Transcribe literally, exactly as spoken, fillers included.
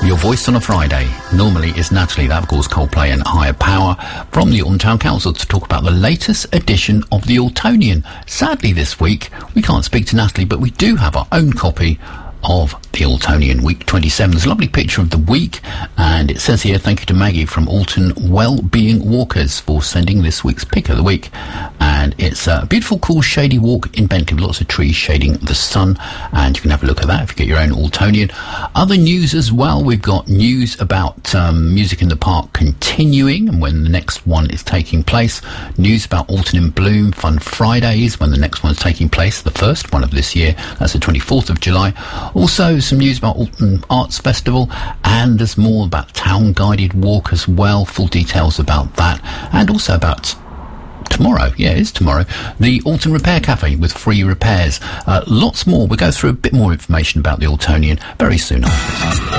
Your voice on a Friday normally is Natalie, that of course Coldplay and Higher Power, from the Alton Town Council to talk about the latest edition of the Altonian. Sadly this week we can't speak to Natalie, but we do have our own copy of the Altonian week twenty-seven. There's a lovely picture of the week, and it says here, thank you to Maggie from Alton Wellbeing Walkers for sending this week's pick of the week. And it's a beautiful, cool, shady walk in Bentley with lots of trees shading the sun, and you can have a look at that if you get your own Altonian. Other news as well, we've got news about um, Music in the Park continuing and when the next one is taking place. News about Alton in Bloom Fun Fridays, when the next one is taking place, the first one of this year, that's the twenty-fourth of July. Also some news about Alton Arts Festival, and there's more about Town Guided Walk as well, full details about that, and also about tomorrow, yeah it is tomorrow, the Alton Repair Cafe with free repairs. Uh, lots more. We'll go through a bit more information about the Altonian very soon after this.